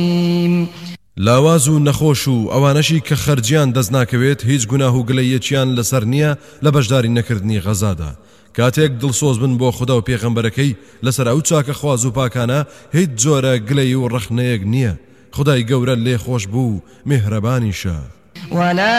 لاواز و نەخۆش و ئەوانەشی کە خەرجیان دەست ناکەوێت هیچ گوناه و گلەیەکیان لەسەر نییە لە بەشداری نەکردنی غەزادا. کاتێک دڵسۆز بن بۆ خوددا و پێغەمبەرەکەی لەسەر ئەو چاکە خواز و پاکانە هیچ جۆرە گلەی و ڕەخنەیەک نییە. خدای گەورە لێ خۆش بوو میهرەبانیشە.